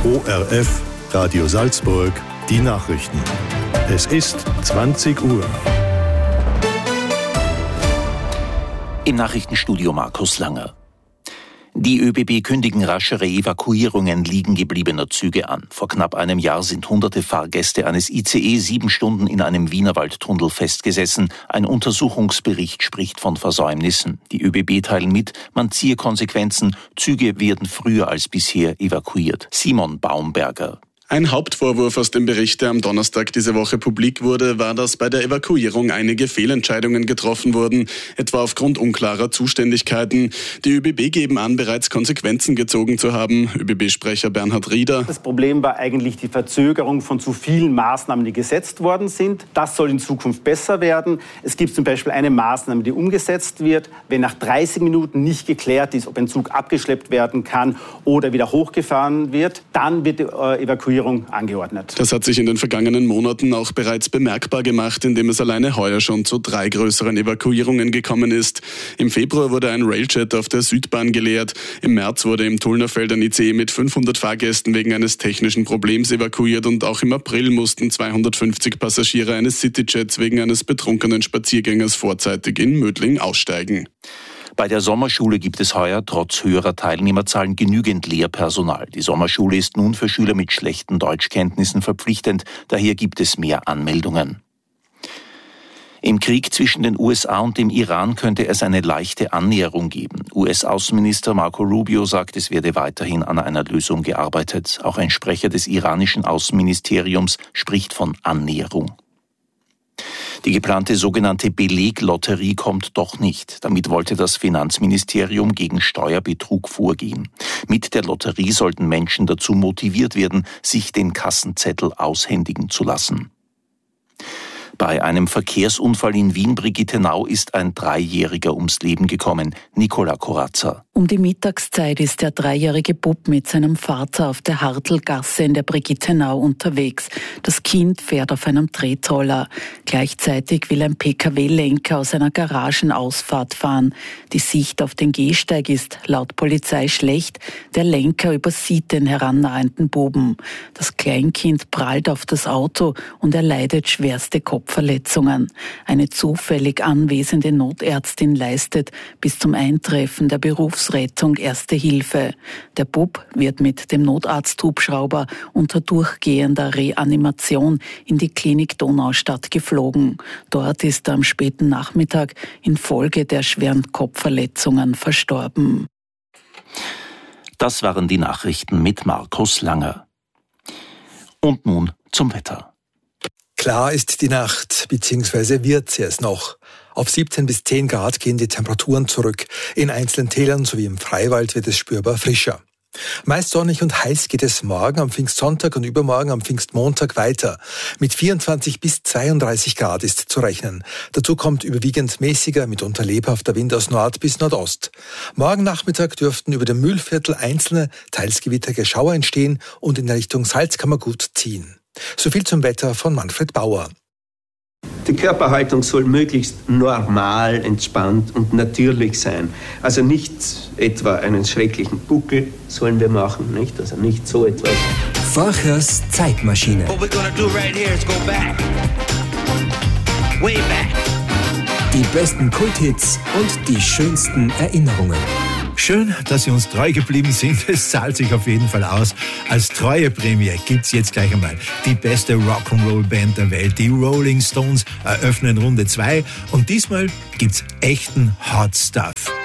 ORF, Radio Salzburg, die Nachrichten. Es ist 20 Uhr. Im Nachrichtenstudio Markus Langer. Die ÖBB kündigen raschere Evakuierungen liegen gebliebener Züge an. Vor knapp einem Jahr sind hunderte Fahrgäste eines ICE 7 Stunden in einem Wienerwaldtunnel festgesessen. Ein Untersuchungsbericht spricht von Versäumnissen. Die ÖBB teilen mit, man ziehe Konsequenzen. Züge werden früher als bisher evakuiert. Simon Baumberger. Ein Hauptvorwurf aus dem Bericht, der am Donnerstag diese Woche publik wurde, war, dass bei der Evakuierung einige Fehlentscheidungen getroffen wurden, etwa aufgrund unklarer Zuständigkeiten. Die ÖBB geben an, bereits Konsequenzen gezogen zu haben. ÖBB-Sprecher Bernhard Rieder. Das Problem war eigentlich die Verzögerung von zu vielen Maßnahmen, die gesetzt worden sind. Das soll in Zukunft besser werden. Es gibt zum Beispiel eine Maßnahme, die umgesetzt wird, wenn nach 30 Minuten nicht geklärt ist, ob ein Zug abgeschleppt werden kann oder wieder hochgefahren wird, dann wird die Evakuierung angeordnet. Das hat sich in den vergangenen Monaten auch bereits bemerkbar gemacht, indem es alleine heuer schon zu 3 größeren Evakuierungen gekommen ist. Im Februar wurde ein Railjet auf der Südbahn geleert. Im März wurde im Tullnerfeld ein ICE mit 500 Fahrgästen wegen eines technischen Problems evakuiert und auch im April mussten 250 Passagiere eines Cityjets wegen eines betrunkenen Spaziergängers vorzeitig in Mödling aussteigen. Bei der Sommerschule gibt es heuer trotz höherer Teilnehmerzahlen genügend Lehrpersonal. Die Sommerschule ist nun für Schüler mit schlechten Deutschkenntnissen verpflichtend, daher gibt es mehr Anmeldungen. Im Krieg zwischen den USA und dem Iran könnte es eine leichte Annäherung geben. US-Außenminister Marco Rubio sagt, es werde weiterhin an einer Lösung gearbeitet. Auch ein Sprecher des iranischen Außenministeriums spricht von Annäherung. Die geplante sogenannte Beleglotterie kommt doch nicht. Damit wollte das Finanzministerium gegen Steuerbetrug vorgehen. Mit der Lotterie sollten Menschen dazu motiviert werden, sich den Kassenzettel aushändigen zu lassen. Bei einem Verkehrsunfall in Wien-Brigittenau ist ein 3-Jähriger ums Leben gekommen. Nicola Corazza. Um die Mittagszeit ist der 3-jährige Bub mit seinem Vater auf der Hartelgasse in der Brigittenau unterwegs. Das Kind fährt auf einem Tretroller. Gleichzeitig will ein Pkw-Lenker aus einer Garagenausfahrt fahren. Die Sicht auf den Gehsteig ist laut Polizei schlecht. Der Lenker übersieht den herannahenden Buben. Das Kleinkind prallt auf das Auto und erleidet schwerste Kopfverletzungen. Eine zufällig anwesende Notärztin leistet bis zum Eintreffen der Berufsrettung Erste Hilfe. Der Bub wird mit dem Notarzthubschrauber unter durchgehender Reanimation in die Klinik Donaustadt geflogen. Dort ist er am späten Nachmittag infolge der schweren Kopfverletzungen verstorben. Das waren die Nachrichten mit Markus Langer. Und nun zum Wetter. Klar ist die Nacht, beziehungsweise wird sie es noch. Auf 17 bis 10 Grad gehen die Temperaturen zurück. In einzelnen Tälern sowie im Freiwald wird es spürbar frischer. Meist sonnig und heiß geht es morgen am Pfingstsonntag und übermorgen am Pfingstmontag weiter. Mit 24 bis 32 Grad ist zu rechnen. Dazu kommt überwiegend mäßiger, mitunter lebhafter Wind aus Nord bis Nordost. Morgen Nachmittag dürften über dem Mühlviertel einzelne, teils gewitterige Schauer entstehen und in Richtung Salzkammergut ziehen. So viel zum Wetter von Manfred Bauer. Die Körperhaltung soll möglichst normal, entspannt und natürlich sein. Also nicht etwa einen schrecklichen Buckel sollen wir machen, nicht? Also nicht so etwas. Forchers Zeitmaschine. What we're gonna do right here is go back. Way back. Die besten Kulthits und die schönsten Erinnerungen. Schön, dass Sie uns treu geblieben sind. Es zahlt sich auf jeden Fall aus. Als Treueprämie gibt's jetzt gleich einmal die beste Rock'n'Roll-Band der Welt. Die Rolling Stones eröffnen Runde 2 und diesmal gibt's echten Hot Stuff.